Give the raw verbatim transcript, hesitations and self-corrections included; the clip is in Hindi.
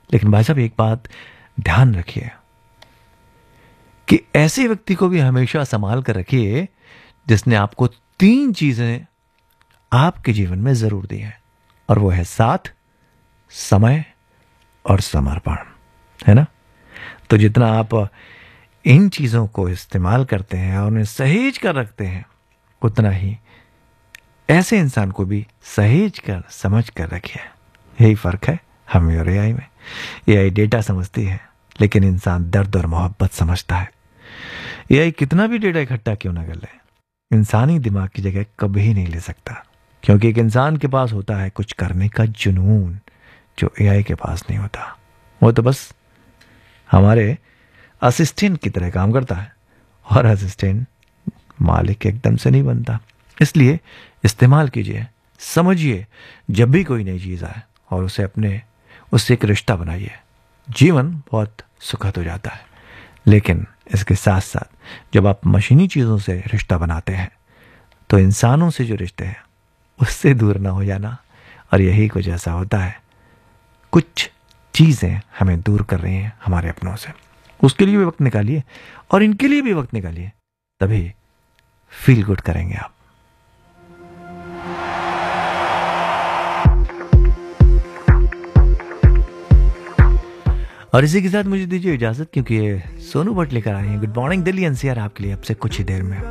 लेकिन भाई साहब एक बात ध्यान रखिए कि ऐसे व्यक्ति को भी हमेशा संभाल कर रखिए जिसने आपको तीन चीजें आपके जीवन में जरूर दी है, और वो है साथ, समय और समर्पण, है ना। तो जितना आप इन चीजों को इस्तेमाल करते हैं और उन्हें सहेज कर रखते हैं, उतना ही ऐसे इंसान को भी सहेज कर समझ कर रखिए। यही फर्क है हमें और एआई में। एआई डेटा समझती है, लेकिन इंसान दर्द और मोहब्बत समझता है। एआई कितना भी डेटा इकट्ठा क्यों ना कर ले, इंसानी दिमाग की जगह कभी नहीं ले सकता, क्योंकि एक इंसान के पास होता है कुछ करने का जुनून, जो एआई के पास नहीं होता। वो तो बस हमारे असिस्टेंट की तरह काम करता है, और असिस्टेंट मालिक एकदम से नहीं बनता। इसलिए इस्तेमाल कीजिए, समझिए जब भी कोई नई चीज आए, और उसे अपने उससे एक रिश्ता बनाइए। जीवन बहुत सुखद हो जाता है। लेकिन इसके साथ साथ जब आप मशीनी चीजों से रिश्ता बनाते हैं, तो इंसानों से जो रिश्ते हैं उससे दूर ना हो जाना। और यही कुछ ऐसा होता है, कुछ चीजें हमें दूर कर रही हैं हमारे अपनों से। उसके लिए भी वक्त निकालिए, और इनके लिए भी वक्त निकालिए, तभी फील गुड करेंगे आप। और इसी के साथ मुझे दीजिए इजाजत, क्योंकि ये सोनू भट्ट लेकर आए हैं गुड मॉर्निंग दिल्ली एनसीआर आपके लिए अब से कुछ ही देर में।